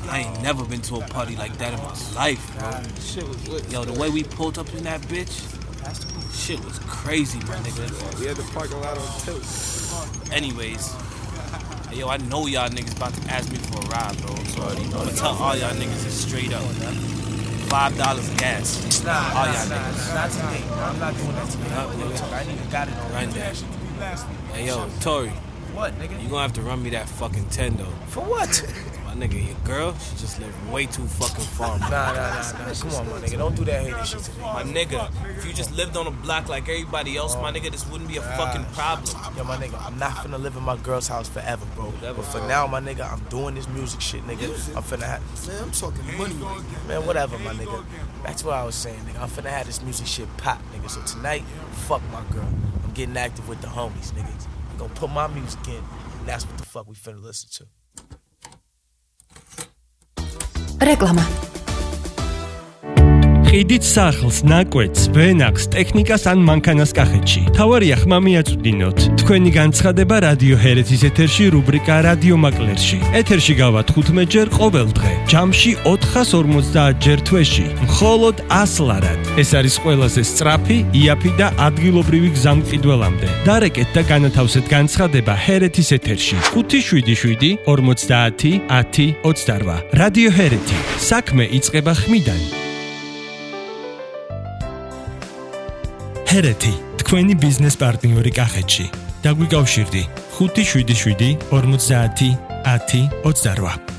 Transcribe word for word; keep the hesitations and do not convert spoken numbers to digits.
I ain't never been to a party like that in my life, bro. Shit was lit. Yo, the way we pulled up in that bitch, shit was crazy, my nigga. We had the parking lot on tilt. Anyways, hey, yo, I know y'all niggas about to ask me for a ride, bro. So I'm gonna tell all y'all niggas it's straight up. Five dollars gas. Nah, all nah, y'all nah, niggas. not today. I'm not doing that today. Nah, nigga. I ain't even got it on Right there. Hey, yo, Tori, What, nigga? you gonna have to run me that fucking ten though. For what? My nigga, your girl, she just live way too fucking far. Nah, nah, nah, nah. Come on, my nigga. Don't do that hating shit to me. My nigga, if you just lived on a block like everybody else, my nigga, this wouldn't be a fucking problem. Yo, my nigga, I'm not finna live in my girl's house forever, bro. But for now, my nigga, I'm doing this music shit, nigga. I'm finna have... Man, I'm talking money right now. Man, whatever, my nigga. That's what I was saying, nigga. I'm finna have this music shit pop, nigga. So tonight, fuck my girl. I'm getting active with the homies, nigga. I'm gonna put my music in, and that's what the fuck we finna listen to. Reklama. ყიდით სახლს, ნაკვეთს, ვენახს, ტექნიკას ან მანქანას კახეთში. თავარია ხმა მიაწვდინოთ. თქვენი განცხადება რადიო ჰერეთის ეთერში რუბრიკა რადიო მაკლერში. ეთერში გავა თხუთმეტ ჯერ ყოველ დღე. ჯამში ოთხას ორმოცდაათ ჯერ თვეში. მხოლოდ ას ლარად. ეს არის ყველაზე სწრაფი, იაფი და ადგილობრივი გზამკიდველამდე. დარეკეთ და განათავსეთ განცხადება ჰერეთის ეთერში. ხუთი შვიდი შვიდი ორმოცდაათი ათი ოცდარვა. რადიო ჰერეთი. საქმე იწყება ხმიდან. ჰერეთი, თქვენი ბიზნეს პარტნიორი კახეთში. დაგვიკავშირდი ხუთი შვიდი შვიდი ორმოცდაათი ათი ოცდარვა.